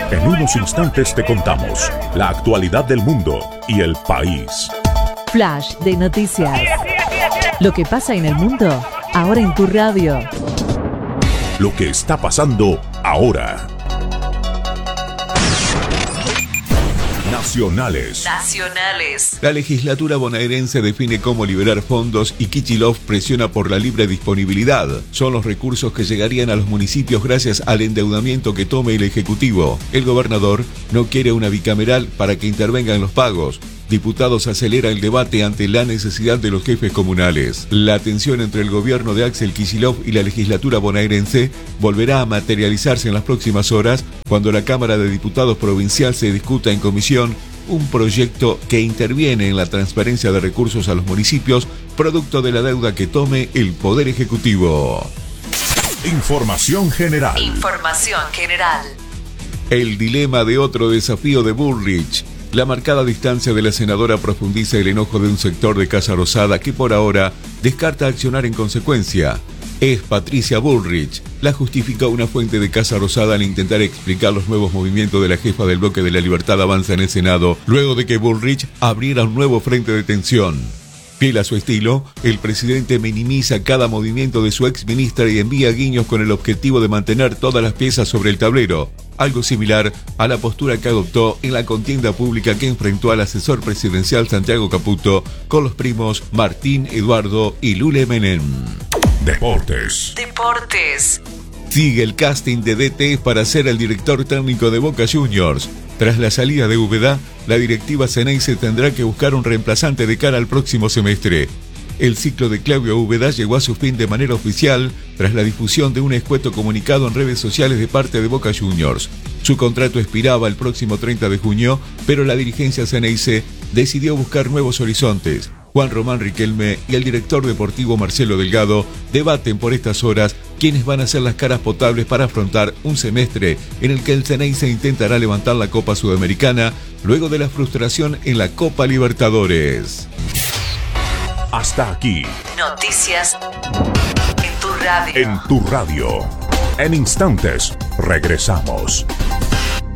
En unos instantes te contamos la actualidad del mundo y el país. Flash de noticias. Lo que pasa en el mundo, ahora en tu radio. Lo que está pasando ahora. Nacionales. La legislatura bonaerense define cómo liberar fondos y Kicillof presiona por la libre disponibilidad. Son los recursos que llegarían a los municipios gracias al endeudamiento que tome el Ejecutivo. El gobernador no quiere una bicameral para que intervengan los pagos. Diputados acelera el debate ante la necesidad de los jefes comunales. La tensión entre el gobierno de Axel Kicillof y la legislatura bonaerense volverá a materializarse en las próximas horas cuando la Cámara de Diputados Provincial se discuta en comisión un proyecto que interviene en la transferencia de recursos a los municipios producto de la deuda que tome el Poder Ejecutivo. Información general. El dilema de otro desafío de Bullrich. La marcada distancia de la senadora profundiza el enojo de un sector de Casa Rosada que por ahora descarta accionar en consecuencia. Es Patricia Bullrich. La justificó una fuente de Casa Rosada al intentar explicar los nuevos movimientos de la jefa del bloque de la Libertad Avanza en el Senado, luego de que Bullrich abriera un nuevo frente de tensión. Fiel a su estilo, el presidente minimiza cada movimiento de su exministra y envía guiños con el objetivo de mantener todas las piezas sobre el tablero. Algo similar a la postura que adoptó en la contienda pública que enfrentó al asesor presidencial Santiago Caputo con los primos Martín, Eduardo y Lule Menem. Deportes. Sigue el casting de DT para ser el director técnico de Boca Juniors. Tras la salida de Úbeda, la directiva Ceneice tendrá que buscar un reemplazante de cara al próximo semestre. El ciclo de Claudio Úbeda llegó a su fin de manera oficial tras la difusión de un escueto comunicado en redes sociales de parte de Boca Juniors. Su contrato expiraba el próximo 30 de junio, pero la dirigencia Ceneice decidió buscar nuevos horizontes. Juan Román Riquelme y el director deportivo Marcelo Delgado debaten por estas horas quiénes van a ser las caras potables para afrontar un semestre en el que el Ceneice intentará levantar la Copa Sudamericana luego de la frustración en la Copa Libertadores. Hasta aquí. Noticias en tu radio. En tu radio. En instantes, regresamos.